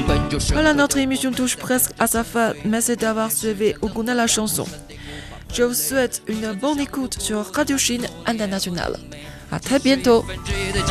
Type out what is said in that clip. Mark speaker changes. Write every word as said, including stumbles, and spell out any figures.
Speaker 1: Voilà, notre émission touche presque à sa fin. Merci d'avoir suivi Okuna la chanson. Je vous souhaite une bonne écoute sur Radio Chine Internationale. À très bientôt.